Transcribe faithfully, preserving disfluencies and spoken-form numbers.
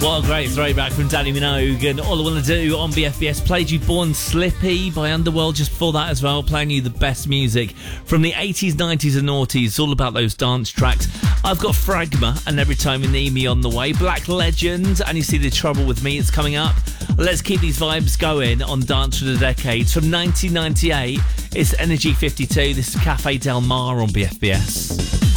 What a great throwback from Danny Minogue. And All I Wanna Do on B F B S played you Born Slippy by Underworld just before that as well, playing you the best music from the eighties, nineties and noughties. It's all about those dance tracks. I've got Fragma and Every Time You Need Me on the way. Black Legend and You See the Trouble With Me, it's coming up. Let's keep these vibes going on Dance for the Decades. From nineteen ninety-eight, it's Energy fifty-two. This is Cafe Del Mar on B F B S.